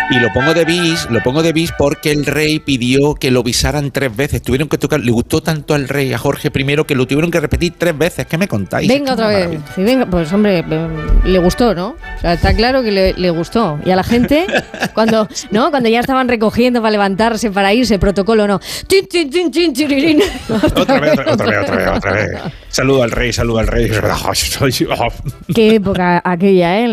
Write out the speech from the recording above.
Y lo pongo de bis porque el rey pidió que lo visaran 3 veces. Tuvieron que tocar, le gustó tanto al rey, a Jorge I, que lo tuvieron que repetir 3 veces. ¿Qué me contáis? Venga otra vez. Sí, venga, pues hombre, le gustó, ¿no? O sea, está claro que le gustó. Y a la gente, cuando ya estaban recogiendo para levantarse, para irse, protocolo, ¿no? Otra vez. Saludo al rey. Qué época aquella, ¿eh?